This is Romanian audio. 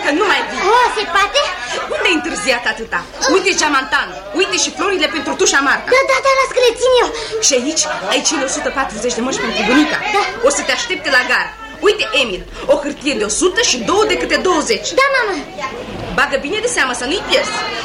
că nu mai vii. Oh, se poate? Unde ai întârziat atâta? Uite geamantan, uite și florile pentru tu și Marta. Da, las că le țin eu. Și aici ai cele 140 de mărci pentru bunica. Da. O să te aștepte la gar. Uite, Emil, o hârtie de 100 și 2 de câte 20. Da, mamă. Bagă bine de seamă să nu-i pierzi.